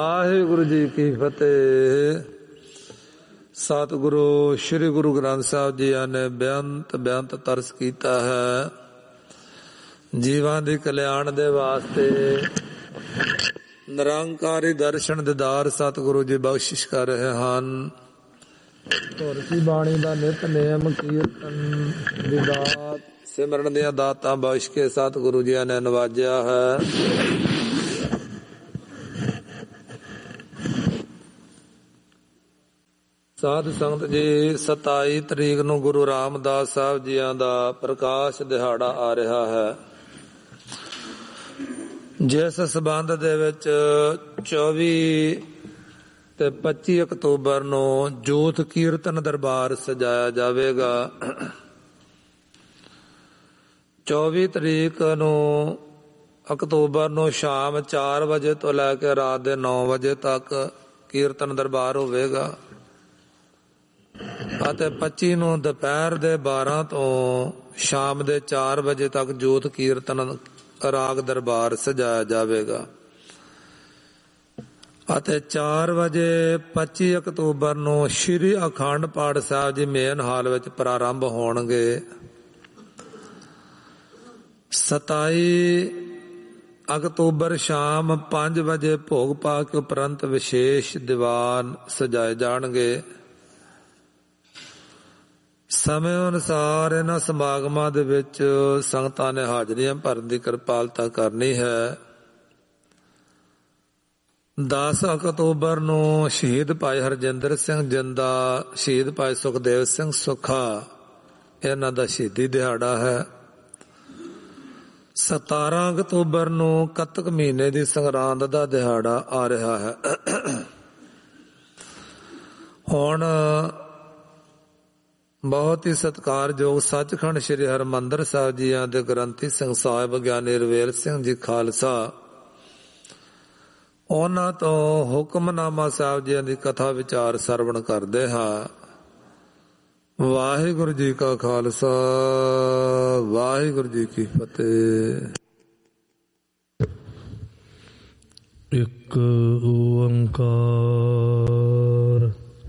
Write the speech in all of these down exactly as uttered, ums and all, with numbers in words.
ਵਾਹਿਗੁਰੂ ਜੀ ਕੀ ਫਤਿਹ। ਸਤਿਗੁਰੂ ਸ੍ਰੀ ਗੁਰੂ ਗ੍ਰੰਥ ਸਾਹਿਬ ਜੀ ਨੇ ਬੇਅੰਤ ਬੇਅੰਤ ਤਰਸ ਕੀਤਾ ਹੈ। ਜੀਵਾਂ ਦੇ ਕਲਿਆਣ ਦੇ ਵਾਸਤੇ ਨਿਰੰਕਾਰੀ ਦਰਸ਼ਨ ਦੀਦਾਰ ਸਤਿਗੁਰੂ ਜੀ ਬਖਸ਼ਿਸ਼ ਕਰ ਰਹੇ ਹਨ। ਧੁਰਤੀ ਬਾਣੀ ਦਾ ਨਿਤ ਨੇਮ ਕੀਰਤਨ ਦੀ ਦਾਤ ਸਿਮਰਨ ਦੀਆਂ ਦਾਤਾਂ ਬਖਸ਼ ਕੇ ਸਤਿਗੁਰੂ ਜੀ ਨੇ ਨਵਾਜਿਆ ਹੈ। ਸਾਧ ਸੰਗਤ ਜੀ, ਸਤਾਈ ਤਰੀਕ ਨੂੰ ਗੁਰੂ ਰਾਮਦਾਸ ਸਾਹਿਬ ਜੀਆਂ ਦਾ ਪ੍ਰਕਾਸ਼ ਦਿਹਾੜਾ ਆ ਰਿਹਾ ਹੈ, ਜਿਸ ਸਬੰਧ ਦੇ ਵਿੱਚ ਚੌਵੀ ਤੇ ਪੱਚੀ ਅਕਤੂਬਰ ਨੂੰ ਜੋਤ ਕੀਰਤਨ ਦਰਬਾਰ ਸਜਾਇਆ ਜਾਵੇਗਾ। ਚੌਵੀ ਤਰੀਕ ਨੂੰ ਅਕਤੂਬਰ ਨੂੰ ਸ਼ਾਮ ਚਾਰ ਵਜੇ ਤੋਂ ਲੈ ਕੇ ਰਾਤ ਦੇ ਨੌ ਵਜੇ ਤੱਕ ਕੀਰਤਨ ਦਰਬਾਰ ਹੋਵੇਗਾ ਅਤੇ ਪੱਚੀ ਨੂੰ ਦੁਪਹਿਰ ਦੇ ਬਾਰਾਂ ਤੋਂ ਸ਼ਾਮ ਦੇ ਚਾਰ ਵਜੇ ਤੱਕ ਜੋਤ ਕੀਰਤਨ ਰਾਗ ਦਰਬਾਰ ਸਜਾਇਆ ਜਾਵੇਗਾ ਅਤੇ ਚਾਰ ਵਜੇ ਪੱਚੀ ਅਕਤੂਬਰ ਨੂੰ ਸ਼੍ਰੀ ਅਖੰਡ ਪਾਠ ਸਾਹਿਬ ਜੀ ਮੇਨ ਹਾਲ ਵਿੱਚ ਪ੍ਰਾਰੰਭ ਹੋਣਗੇ। ਸਤਾਈ ਅਕਤੂਬਰ ਸ਼ਾਮ ਪੰਜ ਵਜੇ ਭੋਗ ਪਾ ਕੇ ਉਪਰੰਤ ਵਿਸ਼ੇਸ਼ ਦੀਵਾਨ ਸਜਾਏ ਜਾਣਗੇ। ਸਮੇਂ ਅਨੁਸਾਰ ਇਹਨਾਂ ਸਮਾਗਮਾਂ ਦੇ ਵਿੱਚ ਸੰਗਤਾਂ ਨੇ ਹਾਜ਼ਰੀਆਂ ਭਰਨ ਦੀ ਕਿਰਪਾਲਤਾ ਕਰਨੀ ਹੈ। ਦਸ ਅਕਤੂਬਰ ਨੂੰ ਸ਼ਹੀਦ ਭਾਈ ਹਰਜਿੰਦਰ ਸਿੰਘ ਜਿੰਦਾ, ਸ਼ਹੀਦ ਭਾਈ ਸੁਖਦੇਵ ਸਿੰਘ ਸੁੱਖਾ, ਇਹਨਾਂ ਦਾ ਸ਼ਹੀਦੀ ਦਿਹਾੜਾ ਹੈ। ਸਤਾਰਾਂ ਅਕਤੂਬਰ ਨੂੰ ਕੱਤਕ ਮਹੀਨੇ ਦੀ ਸੰਗਰਾਂਦ ਦਾ ਦਿਹਾੜਾ ਆ ਰਿਹਾ ਹੈ। ਹੁਣ ਬਹੁਤ ਹੀ ਸਤਿਕਾਰਯੋਗ ਸੱਚਖੰਡ ਸ੍ਰੀ ਹਰਿਮੰਦਰ ਸਾਹਿਬ ਜੀਆਂ ਦੇ ਗ੍ਰੰਥੀ ਸਿੰਘ ਸਾਹਿਬ ਗਿਆਨੀ ਰਵੇਲ ਸਿੰਘ ਜੀ ਖਾਲਸਾ, ਉਹਨਾਂ ਤੋਂ ਹੁਕਮਨਾਮਾ ਸਾਹਿਬ ਜੀਆਂ ਦੀ ਕਥਾ ਵਿਚਾਰ ਸਰਵਣ ਕਰਦੇ ਹਾਂ। ਵਾਹਿਗੁਰੂ ਜੀ ਕਾ ਖਾਲਸਾ, ਵਾਹਿਗੁਰੂ ਜੀ ਕੀ ਫਤਿਹ। ਇੱਕ ਓੰਕਾਰ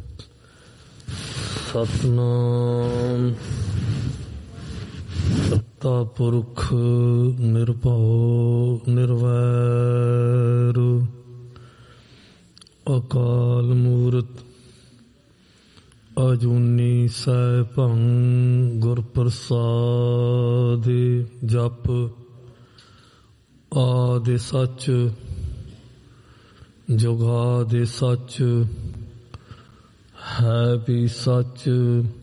ਸਤਿਨਾਮ ਕਰਤਾ ਪੁਰਖ ਨਿਰਭਉ ਨਿਰਵੈਰ ਅਕਾਲ ਮੂਰਤ ਅਜੂਨੀ ਸੈਭੰ ਗੁਰ ਪ੍ਰਸਾਦ। ਜਪ ਆਦਿ ਸੱਚ ਜੁਗਾਦਿ ਸੱਚ ਹੈ ਵੀ ਸੱਚ